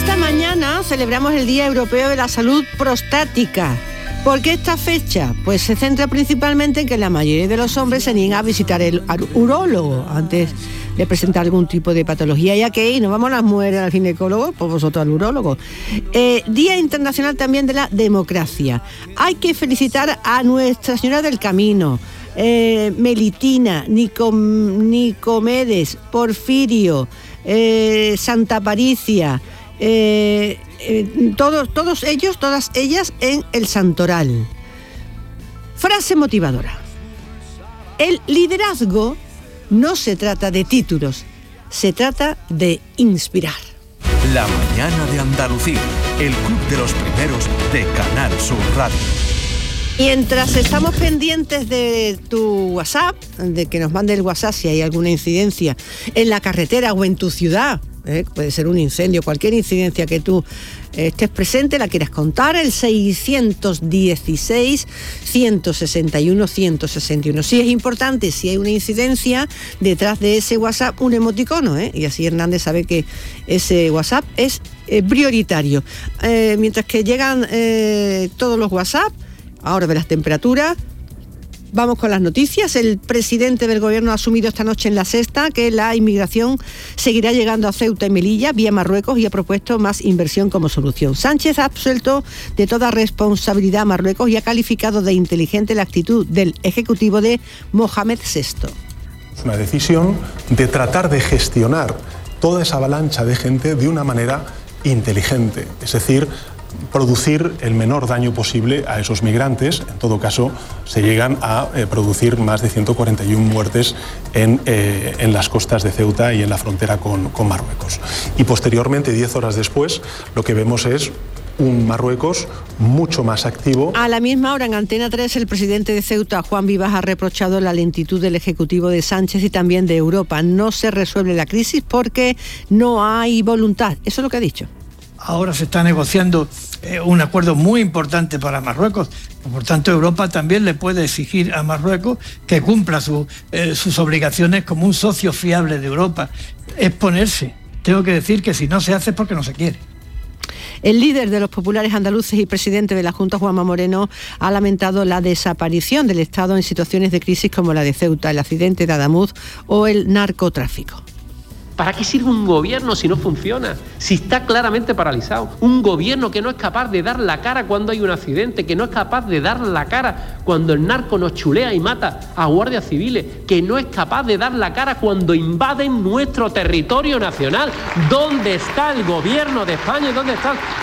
Esta mañana celebramos el Día Europeo de la Salud Prostática. ¿Por qué esta fecha? Pues se centra principalmente en que la mayoría de los hombres se niegan a visitar al urólogo antes de presentar algún tipo de patología, ya que nos vamos las mujeres al ginecólogo, pues vosotros al urólogo. Día Internacional también de la Democracia. Hay que felicitar a Nuestra Señora del Camino, Melitina, Nicomedes, Porfirio, Santa Paricia, todos ellos, todas ellas en el Santoral. Frase motivadora: el liderazgo no se trata de títulos, se trata de inspirar. La mañana de Andalucía, el club de los primeros de Canal Sur Radio. Mientras estamos pendientes de tu WhatsApp, de que nos mande el WhatsApp si hay alguna incidencia en la carretera o en tu ciudad, puede ser un incendio, cualquier incidencia que tú estés presente, la quieras contar, el 616-161-161. Sí, es importante, si hay una incidencia, detrás de ese WhatsApp un emoticono, y así Hernández sabe que ese WhatsApp es prioritario. Mientras que llegan todos los WhatsApp, ahora de las temperaturas, vamos con las noticias. El presidente del gobierno ha asumido esta noche en La Sexta que la inmigración seguirá llegando a Ceuta y Melilla vía Marruecos y ha propuesto más inversión como solución. Sánchez ha absuelto de toda responsabilidad a Marruecos y ha calificado de inteligente la actitud del ejecutivo de Mohamed VI. Es una decisión de tratar de gestionar toda esa avalancha de gente de una manera inteligente, es decir, producir el menor daño posible a esos migrantes. En todo caso, se llegan a producir más de 141 muertes en las costas de Ceuta y en la frontera con Marruecos. Y posteriormente, 10 horas después, lo que vemos es un Marruecos mucho más activo. A la misma hora, en Antena 3, el presidente de Ceuta, Juan Vivas, ha reprochado la lentitud del Ejecutivo de Sánchez y también de Europa. No se resuelve la crisis porque no hay voluntad. Eso es lo que ha dicho. Ahora se está negociando un acuerdo muy importante para Marruecos. Por tanto, Europa también le puede exigir a Marruecos que cumpla sus obligaciones como un socio fiable de Europa. Es ponerse. Tengo que decir que si no se hace es porque no se quiere. El líder de los populares andaluces y presidente de la Junta, Juanma Moreno, ha lamentado la desaparición del Estado en situaciones de crisis como la de Ceuta, el accidente de Adamuz o el narcotráfico. ¿Para qué sirve un gobierno si no funciona? Si está claramente paralizado. Un gobierno que no es capaz de dar la cara cuando hay un accidente, que no es capaz de dar la cara cuando el narco nos chulea y mata a guardias civiles, que no es capaz de dar la cara cuando invaden nuestro territorio nacional. ¿Dónde está el gobierno de España y dónde está